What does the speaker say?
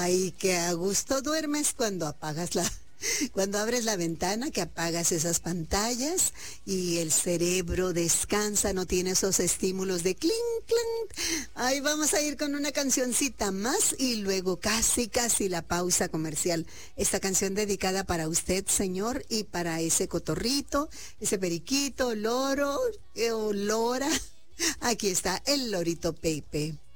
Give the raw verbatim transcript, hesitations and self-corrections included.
Ay, que a gusto duermes cuando apagas la, cuando abres la ventana, que apagas esas pantallas y el cerebro descansa, no tiene esos estímulos de clink, clink. Ahí vamos a ir con una cancioncita más y luego casi, casi la pausa comercial. Esta canción dedicada para usted, señor, y para ese cotorrito, ese periquito, loro eh, o lora. Aquí está el lorito Pepe.